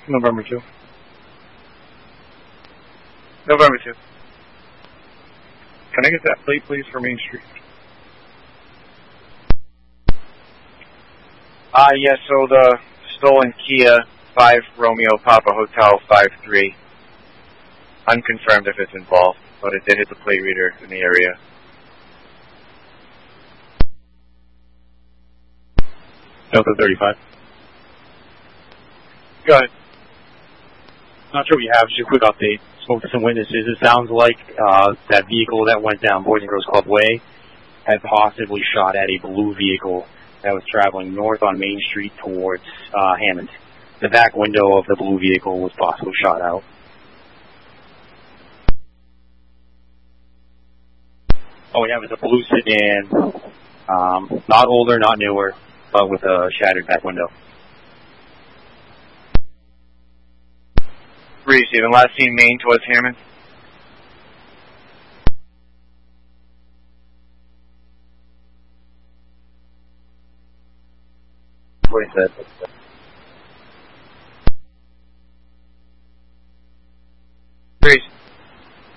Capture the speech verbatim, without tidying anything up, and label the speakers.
Speaker 1: November two.
Speaker 2: November two.
Speaker 1: Can I get that plate, please, for Main Street?
Speaker 2: Uh, yeah, so the stolen Kia, five Romeo Papa Hotel five three. Unconfirmed if it's involved, but it did hit the plate reader in the area.
Speaker 3: Delta thirty-five.
Speaker 2: Go ahead.
Speaker 3: Not sure what you have, just a quick update. Spoke to some witnesses. It sounds like uh, that vehicle that went down Boys and Girls Club Way had possibly shot at a blue vehicle that was traveling north on Main Street towards uh, Hammond. The back window of the blue vehicle was possibly shot out. Oh, yeah, it was a blue sedan. Um, not older, not newer, but with a shattered back window.
Speaker 2: Receiving. Last seen Main towards Hammond.
Speaker 3: What he said.